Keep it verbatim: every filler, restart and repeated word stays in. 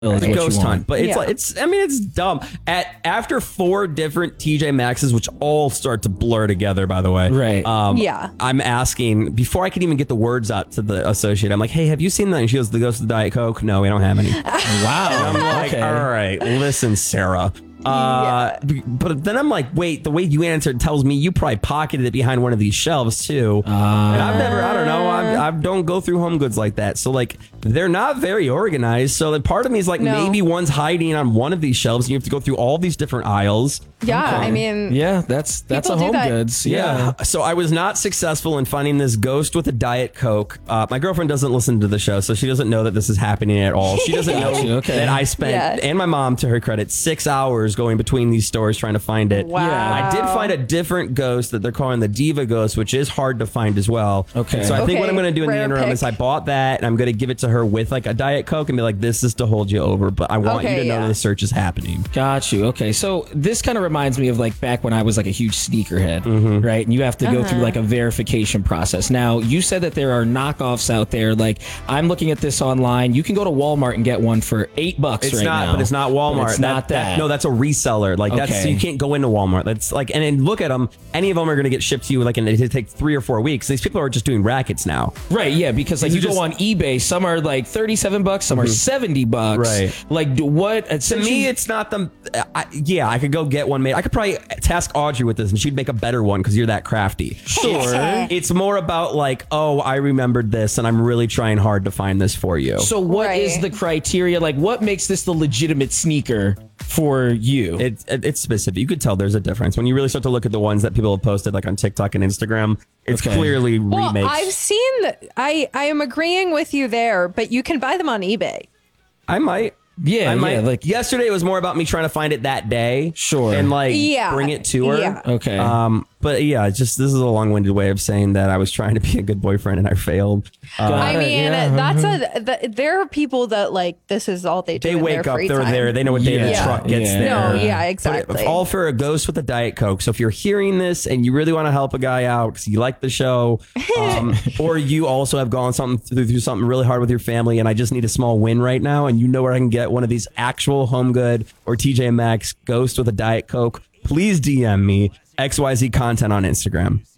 Is what Ghost you want. hunt, but it's Yeah. like it's. I mean, it's dumb. At after four different T J Maxxes, which all start to blur together. By the way, Right. Um, Yeah. I'm asking before I could even get the words out to the associate. I'm like, hey, have you seen that? And she goes, the Ghost of the Diet Coke. No, we don't have any. Wow. I'm like, okay. all right, listen, Sarah. Uh, b- but then I'm like, wait, the way you answered tells me you probably pocketed it behind one of these shelves too. Uh, and I've never, I don't know, I, I don't go through Home Goods like that. So like, they're not very organized. So like, part of me is like, No. maybe one's hiding on one of these shelves, and you have to go through all these different aisles. Yeah, I mean, yeah, that's that's a People do Home that. Goods. Yeah. So I was not successful in finding this ghost with a Diet Coke. Uh, my girlfriend doesn't listen to the show, so she doesn't know that this is happening at all. She doesn't know Gotcha, okay. that I spent, Yeah. and my mom, to her credit, six hours going between these stores trying to find it. Wow. I did find a different ghost that they're calling the Diva Ghost, which is hard to find as well. Okay. So I think what Okay, I'm going to do in the rare interim pick. is I bought that, and I'm going to give it to her with like a Diet Coke and be like, this is to hold you over, but I want Okay, you to know yeah. that the search is happening. Got you. Okay. So this kind of reminds me of like back when I was like a huge sneakerhead, Mm-hmm. right? And you have to go Uh-huh. through like a verification process. Now, you said that there are knockoffs out there. Like, I'm looking at this online. You can go to Walmart and get one for eight bucks It's right not, now. but it's not Walmart. But it's not that. No, that's a reseller. Like that's Okay. you can't go into Walmart. That's like, and then look at them. Any of them are going to get shipped to you like, and it take three or four weeks. These people are just doing rackets now. Right, yeah, because like These you are go just- on eBay, some are like thirty-seven bucks, some are seventy bucks. Right. Like, do- what? To me, it's not the. I, yeah, I could go get one made. I could probably task Audrey with this, and she'd make a better one because you're that crafty. Sure. It's more about like, oh, I remembered this, and I'm really trying hard to find this for you. So what is Right. the criteria? Like, what makes this the legitimate sneaker for you? It, it, it's specific. You could tell there's a difference when you really start to look at the ones that people have posted, like on TikTok and Instagram. It's Okay. clearly well, remakes. I've seen. I I am agreeing with you there, but you can buy them on eBay. I might. Yeah, I might. yeah, like- yesterday, it was more about me trying to find it that day. Sure. And like Yeah, bring it to her. yeah. Okay. Um, but yeah, it's just this is a long-winded way of saying that I was trying to be a good boyfriend and I failed. Uh, Got I it, mean, yeah. that's a. The, there are people that like this is all they do. they in wake their up, free they're time. there. They know what day the Yeah. truck gets Yeah. there. No, yeah, But exactly. all for a ghost with a Diet Coke. So if you're hearing this and you really want to help a guy out because you like the show, um, or you also have gone something through, through something really hard with your family, and I just need a small win right now, and you know where I can get one of these actual Home Good or T J Maxx ghost with a Diet Coke, please D M me X Y Z content on Instagram.